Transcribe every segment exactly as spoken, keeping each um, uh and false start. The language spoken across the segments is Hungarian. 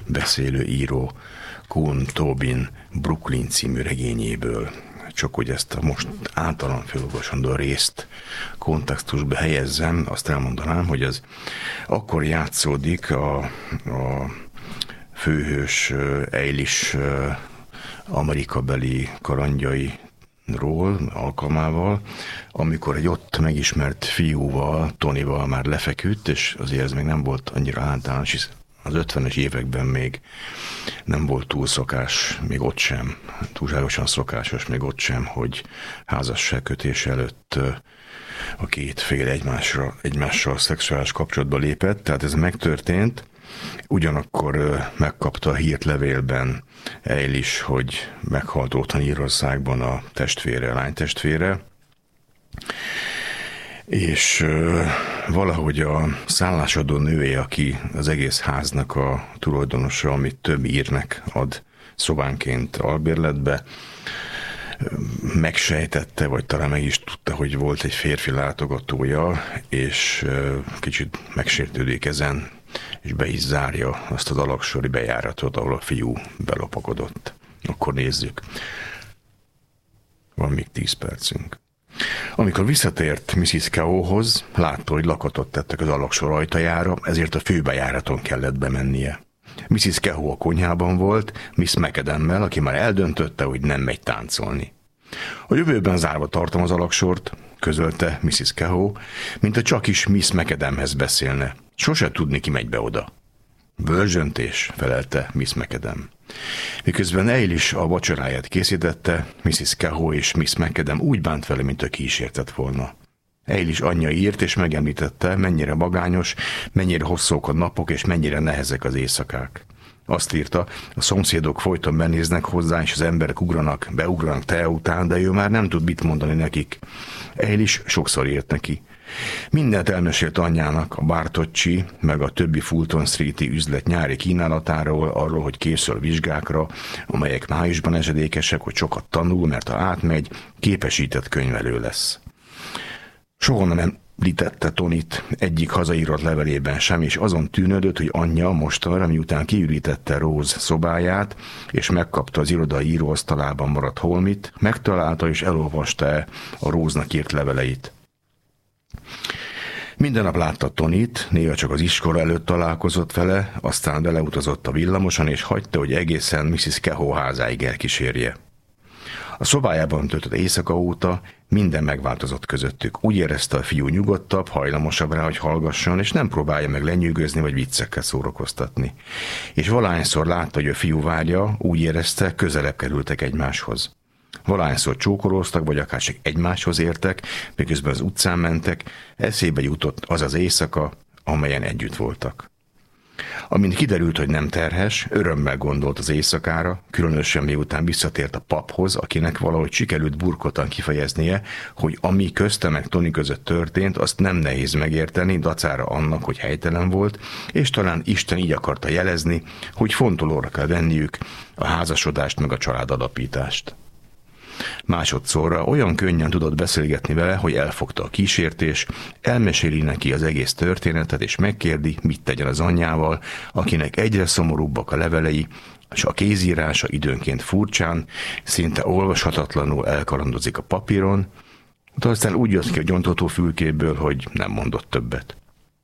beszélő író Kuhn Tobin Brooklyn című regényéből. Csak hogy ezt a most általam felolvasandó részt kontextusba helyezzem, azt elmondanám, hogy ez akkor játszódik a, a főhős Eilish amerikabeli kalandjai ról, alkalmával, amikor egy ott megismert fiúval, Tonyval már lefeküdt, és azért ez még nem volt annyira általános, hisz az ötvenes években még nem volt túl szokás, még ott sem, túlságosan szokásos, még ott sem, hogy házasságkötés előtt a két fél egymásra, egymással szexuális kapcsolatba lépett, tehát ez megtörtént. Ugyanakkor megkapta a hírt levélben Eilish, hogy meghalt otthon Írországban a testvére, a lánytestvére, és valahogy a szállásadó nője, aki az egész háznak a tulajdonosa, amit több írnek ad szobánként albérletbe, megsejtette, vagy talán meg is tudta, hogy volt egy férfi látogatója, és kicsit megsértődik ezen, és be is zárja azt az alaksori bejáratot, ahol a fiú belopakodott. Akkor nézzük. Van még tíz percünk. Amikor visszatért missziz Kehoehoz, látta, hogy lakatot tettek az alaksor ajtajára, ezért a főbejáraton kellett bemennie. missziz Kehoe a konyhában volt, Miss McAdammel, aki már eldöntötte, hogy nem megy táncolni. A jövőben zárva tartom az alaksort, közölte missziz Kehoe, mint a csak is Miss McAdamhez beszélne. Sose tudni, ki megy be oda. Bölzsöntés, felelte Miss McAdam. Miközben Eilish a vacsoráját készítette, missziz Kehoe és Miss McAdam úgy bánt vele, mint a kísértett volna. Eilish anyja írt és megemlítette, mennyire magányos, mennyire hosszúk a napok és mennyire nehezek az éjszakák. Azt írta, a szomszédok folyton benéznek hozzá, és az emberek ugranak, beugranak tea után, de ő már nem tud mit mondani nekik. Eilish sokszor írt neki. Mindent elmesélt anyjának, a Bartocci, meg a többi Fulton Street-i üzlet nyári kínálatáról, arról, hogy készül vizsgákra, amelyek májusban esedékesek, hogy sokat tanul, mert ha átmegy, képesített könyvelő lesz. Soha nem említette Tonit egyik hazaírott levelében sem, és azon tűnődött, hogy anyja mostanra, miután kiürítette Rose szobáját, és megkapta az irodai íróasztalában maradt holmit, megtalálta és elolvasta a Rose-nak írt leveleit. Minden nap látta Tonit, néha csak az iskola előtt találkozott vele, aztán beleutazott a villamoson, és hagyta, hogy egészen missziz Kehoe házáig elkísérje. A szobájában töltött éjszaka óta minden megváltozott közöttük. Úgy érezte, a fiú nyugodtabb, hajlamosabb rá, hogy hallgasson, és nem próbálja meg lenyűgözni vagy viccekkel szórakoztatni. És valahányszor látta, hogy a fiú várja, úgy érezte, közelebb kerültek egymáshoz. Valahányszor csókolóztak, vagy akár csak egymáshoz értek, miközben az utcán mentek, eszébe jutott az az éjszaka, amelyen együtt voltak. Amint kiderült, hogy nem terhes, örömmel gondolt az éjszakára, különösen miután visszatért a paphoz, akinek valahogy sikerült burkoltan kifejeznie, hogy ami közte meg Tony között történt, azt nem nehéz megérteni, dacára annak, hogy helytelen volt, és talán Isten így akarta jelezni, hogy fontolóra kell venniük a házasodást meg a családalapítást. Másodszorra olyan könnyen tudott beszélgetni vele, hogy elfogta a kísértés, elmeséli neki az egész történetet, és megkérdi, mit tegyen az anyjával, akinek egyre szomorúbbak a levelei, és a kézírása időnként furcsán, szinte olvashatatlanul elkalandozik a papíron, de aztán úgy jött ki a gyontató fülkéből, hogy nem mondott többet.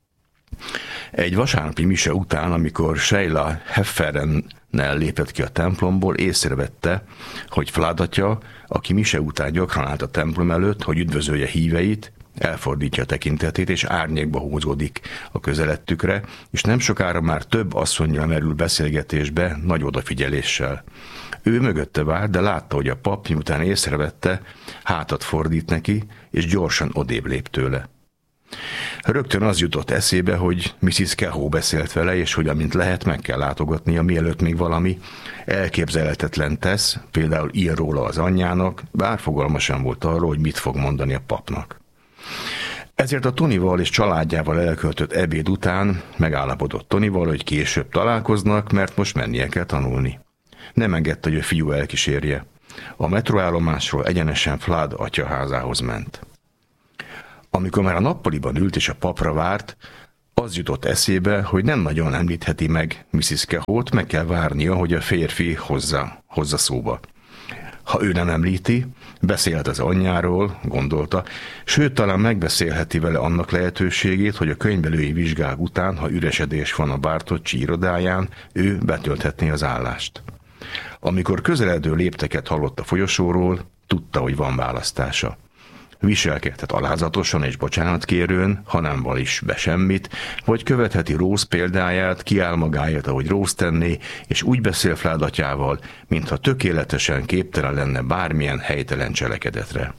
Egy vasárnapi mise után, amikor Sheila Hefferennel lépett ki a templomból, észrevette, hogy Flood atya, aki mise után gyakran állt a templom előtt, hogy üdvözölje híveit, elfordítja a tekintetét, és árnyékba húzódik a közelettükre, és nem sokára már több asszonnyal merül beszélgetésbe nagy odafigyeléssel. Ő mögötte várt, de látta, hogy a pap, miután észrevette, hátat fordít neki, és gyorsan odébb lép tőle. Rögtön az jutott eszébe, hogy missziz Kehoe beszélt vele, és hogy amint lehet, meg kell látogatnia, mielőtt még valami elképzelhetetlen tesz, például ír róla az anyjának, bár fogalma sem volt arról, hogy mit fog mondani a papnak. Ezért a Tonyval és családjával elköltött ebéd után megállapodott Tonyval, hogy később találkoznak, mert most mennie kell tanulni. Nem engedte, hogy a fiú elkísérje. A metróállomásról egyenesen Flood atyaházához ment. Amikor már a nappaliban ült és a papra várt, Az jutott eszébe, hogy nem nagyon említheti meg missziz Kehót, meg kell várnia, hogy a férfi hozza, hozza szóba. Ha ő nem említi, beszélhet az anyjáról, gondolta, sőt, talán megbeszélheti vele annak lehetőségét, hogy a könyvelői vizsgák után, ha üresedés van a Bartocci irodáján, ő betölthetné az állást. Amikor közeledő lépteket hallott a folyosóról, tudta, hogy van választása. Viselkedhet alázatosan és bocsánatkérőn, ha nem val is be semmit, vagy követheti Rose példáját, kiáll magáért, ahogy Rose tenné, és úgy beszél fládatjával, mintha tökéletesen képtelen lenne bármilyen helytelen cselekedetre.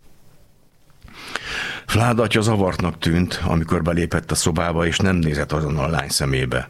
Fládatja zavartnak tűnt, amikor belépett a szobába, és nem nézett azonnal a lány szemébe.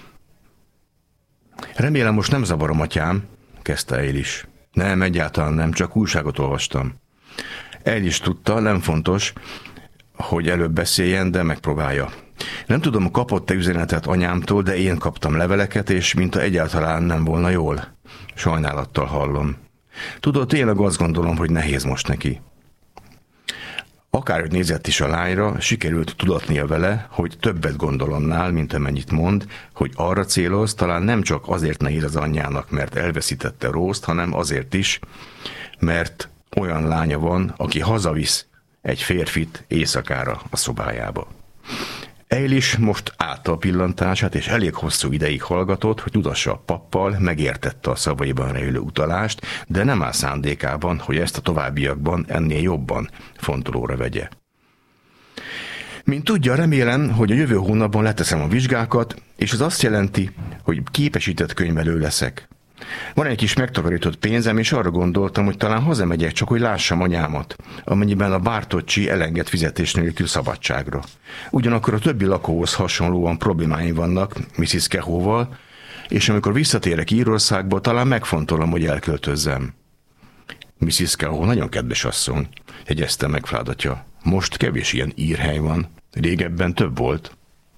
Remélem, most nem zavarom, atyám, kezdte Eilish. Nem, egyáltalán nem, csak újságot olvastam. El is tudta, nem fontos, hogy előbb beszéljen, de megpróbálja. Nem tudom, kapott-e üzenetet anyámtól, de én kaptam leveleket, és mintha egyáltalán nem volna jól. Sajnálattal hallom. Tudod, tényleg azt gondolom, hogy nehéz most neki. Akárhogy nézett is a lányra, sikerült tudatnia vele, hogy többet gondol annál, mint amennyit mond, hogy arra céloz, talán nem csak azért nehéz az anyjának, mert elveszítette Rose-t, hanem azért is, mert olyan lánya van, aki hazavisz egy férfit éjszakára a szobájába. Eilish most állta a pillantását, és elég hosszú ideig hallgatott, hogy tudassa a pappal, megértette a szavaiban rejlő utalást, de nem áll szándékában, hogy ezt a továbbiakban ennél jobban fontolóra vegye. Mint tudja, remélem, hogy a jövő hónapban leteszem a vizsgákat, és ez azt jelenti, hogy képesített könyvelő leszek. Van egy kis megtakarított pénzem, és arra gondoltam, hogy talán hazamegyek, csak hogy lássam anyámat, amennyiben a Bartocci elenged fizetés nélkül szabadságra. Ugyanakkor a többi lakóhoz hasonlóan problémáim vannak missziz Kehóval, és amikor visszatérek Írországba, talán megfontolom, hogy elköltözzem. missziz Kehó nagyon kedves asszony, jegyezte meg fládatja. Most kevés ilyen írhely van, régebben több volt.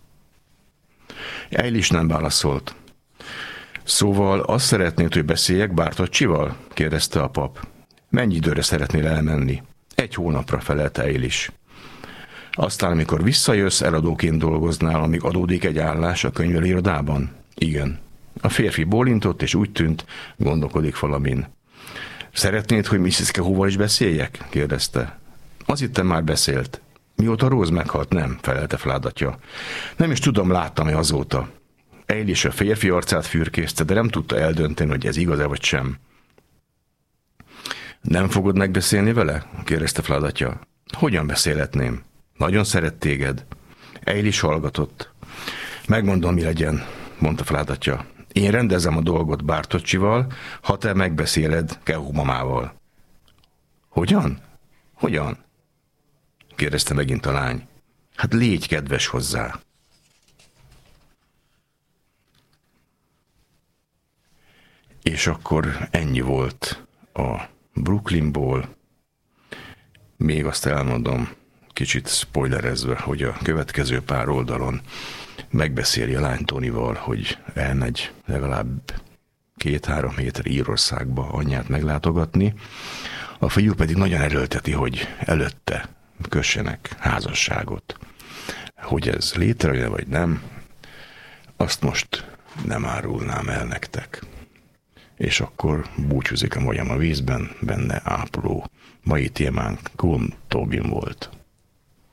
Eilish nem válaszolt. Szóval azt szeretnéd, hogy beszéljek Bartoccival? Kérdezte a pap. Mennyi időre szeretnél elmenni? Egy hónapra, felelte Eilish. Aztán, amikor visszajössz, eladóként dolgoznál, amíg adódik egy állás a könyvelőirodában? Igen. A férfi bólintott, és úgy tűnt, gondolkodik valamin. Szeretnéd, hogy missziz Kehóval is beszéljek? Kérdezte. Az itt már beszélt. Mióta Rose meghalt, nem, felelte fládatja. Nem is tudom, láttam-e azóta. Eilish a férfi arcát fürkészte, de nem tudta eldönteni, hogy ez igaz-e vagy sem. Nem fogod megbeszélni vele? Kérdezte fládatja. Hogyan beszélhetném? Nagyon szeret téged. Eilish hallgatott. Megmondom, mi legyen, mondta fládatja. Én rendezem a dolgot Bartoccival, ha te megbeszéled Kehó mamával. Hogyan? Hogyan? Kérdezte megint a lány. Hát légy kedves hozzá. És akkor ennyi volt a Brooklynból. Még azt elmondom, kicsit spoilerezve, hogy a következő pár oldalon megbeszéli a lány Tonyval, hogy elmegy legalább két-három hétre Írországba anyját meglátogatni. A fiú pedig nagyon erőlteti, hogy előtte kössenek házasságot. Hogy ez létrejön vagy nem, azt most nem árulnám el nektek. És akkor búcsúzik a majom a vízben, benne ápoló. Mai témánk Colm Tobin volt.